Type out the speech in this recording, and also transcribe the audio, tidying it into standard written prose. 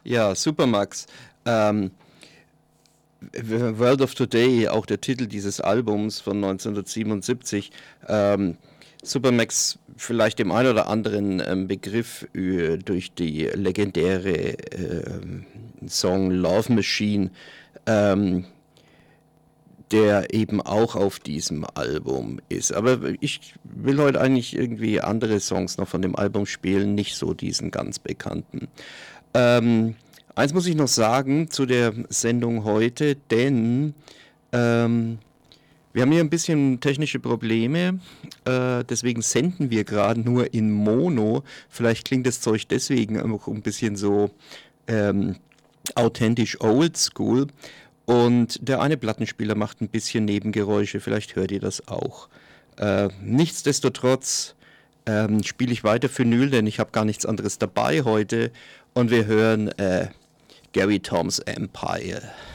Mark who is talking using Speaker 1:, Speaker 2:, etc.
Speaker 1: Ja, Supermax. Ähm, World of Today, auch der Titel dieses Albums von 1977. Supermax vielleicht dem einen oder anderen Begriff durch die legendäre Song Love Machine, ähm, der eben auch auf diesem Album ist. Aber ich will heute eigentlich irgendwie andere Songs noch von dem Album spielen, nicht so diesen ganz bekannten. Ähm, Eins muss ich noch sagen zu der Sendung heute, denn ähm, wir haben hier ein bisschen technische Probleme, deswegen senden wir gerade nur in Mono. Vielleicht klingt das Zeug deswegen auch ein bisschen so ähm, authentisch oldschool. Und der eine Plattenspieler macht ein bisschen Nebengeräusche, vielleicht hört ihr das auch. Nichtsdestotrotz spiele ich weiter Vinyl, denn ich habe gar nichts anderes dabei heute. Und wir hören Gary Tom's Empire.